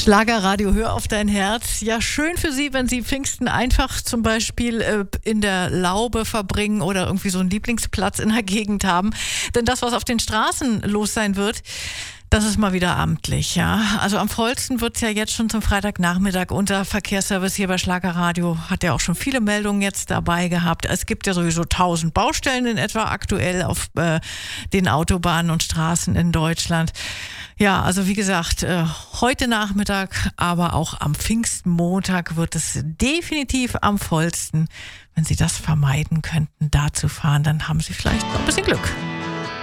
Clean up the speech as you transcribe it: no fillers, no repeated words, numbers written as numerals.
Schlagerradio, hör auf dein Herz. Ja, schön für Sie, wenn Sie Pfingsten einfach zum Beispiel in der Laube verbringen oder irgendwie so einen Lieblingsplatz in der Gegend haben. Denn das, was auf den Straßen los sein wird, das ist mal wieder amtlich, ja. Also am vollsten wird's ja jetzt schon zum Freitagnachmittag. Unser Verkehrsservice hier bei Schlagerradio hat ja auch schon viele Meldungen jetzt dabei gehabt. Es gibt ja sowieso 1000 Baustellen in etwa aktuell auf den Autobahnen und Straßen in Deutschland. Ja, also wie gesagt, heute Nachmittag, aber auch am Pfingstmontag wird es definitiv am vollsten. Wenn Sie das vermeiden könnten, da zu fahren, dann haben Sie vielleicht noch ein bisschen Glück.